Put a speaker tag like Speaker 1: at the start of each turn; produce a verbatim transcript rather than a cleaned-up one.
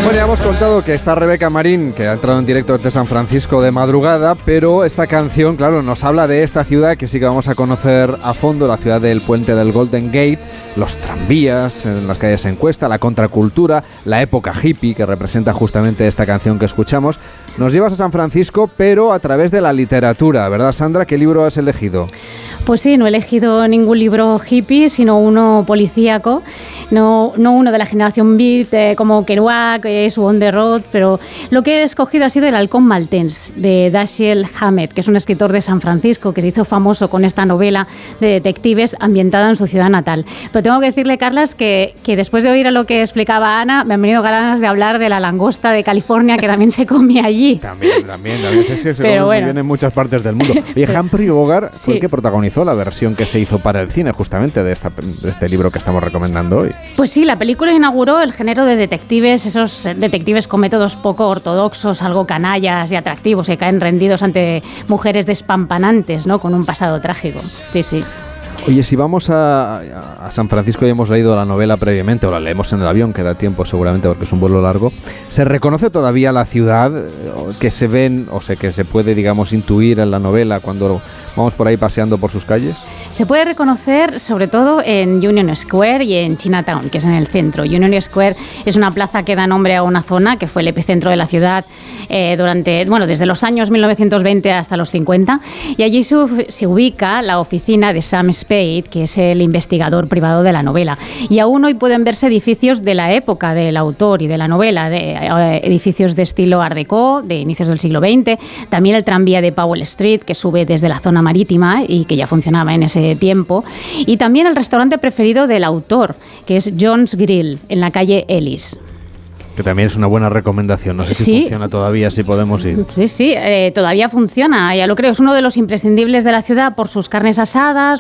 Speaker 1: Bueno, ya hemos contado que está Rebeca Marín, que ha entrado en directo desde San Francisco de madrugada, pero esta canción, claro, nos habla de esta ciudad que sí que vamos a conocer a fondo, la ciudad del puente del Golden Gate, los tranvías en las calles en cuesta, la contracultura, la época hippie que representa justamente esta canción que escuchamos. Nos llevas a San Francisco, pero a través de la literatura, ¿verdad, Sandra? ¿Qué libro has elegido?
Speaker 2: Pues sí, no he elegido ningún libro hippie, sino uno policíaco, no, no uno de la generación beat eh, como Kerouac, eh, su On the Road, pero lo que he escogido ha sido El halcón maltés, de Dashiell Hammett, que es un escritor de San Francisco que se hizo famoso con esta novela de detectives ambientada en su ciudad natal. Pero tengo que decirle, Carlas, que, que después de oír a lo que explicaba Ana, me han venido ganas de hablar de la langosta de California, que también se come allí.
Speaker 1: También, también, también se, se, se come
Speaker 2: bueno.
Speaker 1: muy bien en muchas partes del mundo. Y Humphrey Bogart fue
Speaker 2: sí.
Speaker 1: el que protagonizó la versión que se hizo para el cine, justamente, de, esta, de este libro que estamos recomendando hoy.
Speaker 2: Pues sí, la película inauguró el género de detectives, esos detectives con métodos poco ortodoxos, algo canallas y atractivos, que caen rendidos ante mujeres despampanantes, ¿no? Con un pasado trágico. Sí, sí.
Speaker 1: Oye, si vamos a, a San Francisco y hemos leído la novela previamente, o la leemos en el avión, que da tiempo seguramente porque es un vuelo largo, ¿se reconoce todavía la ciudad que se ven, o sea, que se puede, digamos, intuir en la novela cuando vamos por ahí paseando por sus calles?
Speaker 2: Se puede reconocer sobre todo en Union Square y en Chinatown, que es en el centro. Union Square es una plaza que da nombre a una zona que fue el epicentro de la ciudad eh, durante, bueno, desde los años mil novecientos veinte hasta los cincuenta, y allí se, se ubica la oficina de Sam Spade, que es el investigador privado de la novela. Y aún hoy pueden verse edificios de la época del autor y de la novela, de, eh, edificios de estilo Art Deco, de inicios del siglo veinte, también el tranvía de Powell Street, que sube desde la zona marítima y que ya funcionaba en ese tiempo, y también el restaurante preferido del autor, que es John's Grill, en la calle Ellis.
Speaker 1: Que también es una buena recomendación. No sé si
Speaker 2: sí.
Speaker 1: funciona todavía, si podemos ir.
Speaker 2: Sí, sí, eh, todavía funciona, ya lo creo. Es uno de los imprescindibles de la ciudad por sus carnes asadas,